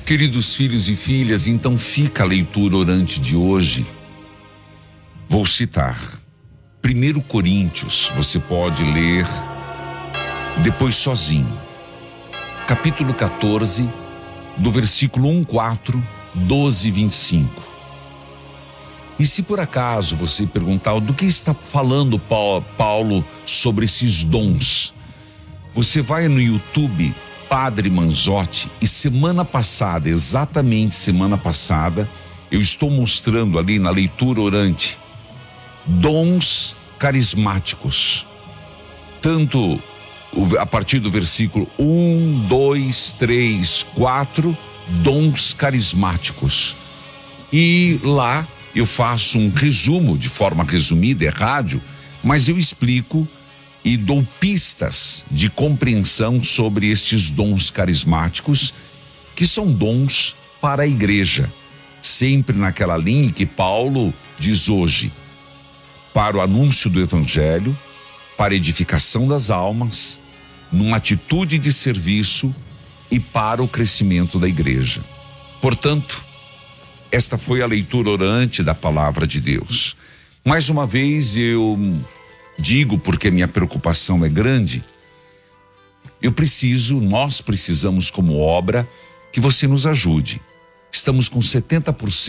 Queridos filhos e filhas, então fica a leitura orante de hoje. Vou citar 1 Coríntios, você pode ler depois sozinho. Capítulo 14, do versículo 1, 4, 12 e 25. E se por acaso você perguntar do que está falando Paulo sobre esses dons, você vai no YouTube Padre Manzotti, e semana passada, exatamente semana passada, eu estou mostrando ali na leitura orante dons carismáticos, tanto a partir do versículo 1, 2, 3, 4, dons carismáticos. E lá eu faço um resumo, de forma resumida, é rádio, mas eu explico e dou pistas de compreensão sobre estes dons carismáticos, que são dons para a igreja, sempre naquela linha que Paulo diz hoje: para o anúncio do evangelho, para a edificação das almas, numa atitude de serviço e para o crescimento da igreja. Portanto, esta foi a leitura orante da palavra de Deus. Mais uma vez eu digo, porque a minha preocupação é grande, nós precisamos como obra que você nos ajude. Estamos com 70%